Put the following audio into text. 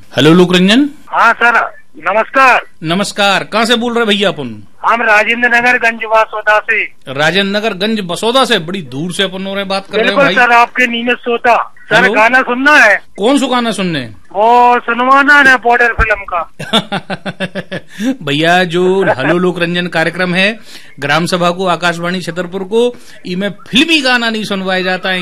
Hello लोक रंजन। हाँ sir, नमस्कार। नमस्कार, कहाँ से बोल रहे भैया अपन? हम राजेंद्र नगर गंज बसोदा से। राजेंद्र नगर गंज बसोदा से? बड़ी दूर से अपन हो रहे बात कर रहे हैं भाई। बिल्कुल सर, आपके नियमित श्रोता। Sir hello? गाना सुनना है? कौन सा गाना सुनने? वो सुनवाना है बॉर्डर फिल्म का। भैया जो हेलो लोक रंजन कार्यक्रम है ग्राम सभा को आकाशवाणी छतरपुर को, इनमें फिल्मी गाना नहीं सुनवाया जाता है।